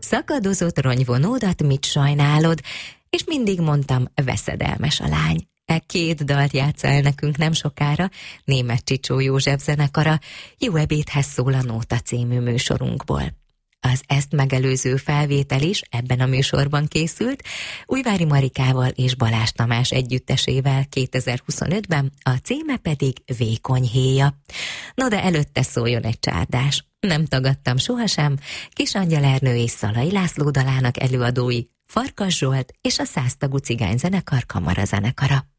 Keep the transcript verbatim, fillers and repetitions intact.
Szakadozott ronyvonódat mit sajnálod, és mindig mondtam, veszedelmes a lány. E két dalt játssza el nekünk nem sokára Németh Csicsó József zenekara, Jó ebédhez szól a Nóta című műsorunkból. Az ezt megelőző felvétel is ebben a műsorban készült, Újvári Marikával és Balázs Tamás együttesével kétezer-huszonötben, a címe pedig Vékony héja. No de előtte szóljon egy csárdás. Nem tagadtam sohasem, Kisangyal Ernő és Szalai László dalának előadói, Farkas Zsolt és a száztagú cigányzenekar kamarazenekara.